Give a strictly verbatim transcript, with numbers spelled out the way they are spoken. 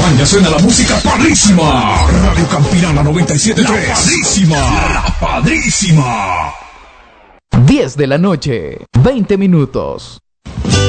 Cabaña suena la música padrísima. Radio Campirana noventa y siete punto tres. La padrísima. La padrísima. diez de la noche, veinte minutos.